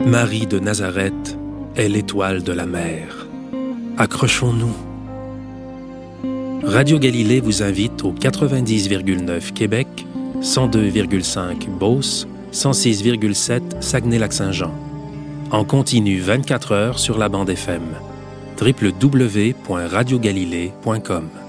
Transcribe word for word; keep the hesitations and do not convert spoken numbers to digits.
Marie de Nazareth est l'étoile de la mer. Accrochons-nous. Radio Galilée vous invite au quatre-vingt-dix virgule neuf Québec, cent deux virgule cinq Beauce, cent six virgule sept Saguenay-Lac-Saint-Jean. En continu vingt-quatre heures sur la bande F M. w w w point radio galilée point com